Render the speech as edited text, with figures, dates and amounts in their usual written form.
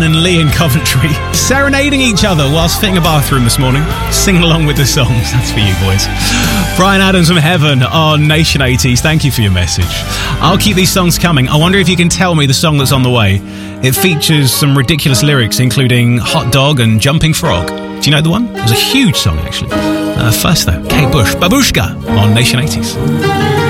Anne and Lee in Coventry, serenading each other whilst fitting a bathroom this morning. Singing along with the songs. That's for you, boys. Bryan Adams from Heaven on Nation 80s. Thank you for your message. I'll keep these songs coming. I wonder if you can tell me the song that's on the way. It features some ridiculous lyrics, including Hot Dog and Jumping Frog. Do you know the one? It was a huge song, actually. First, though, Kate Bush, Babushka on Nation 80s.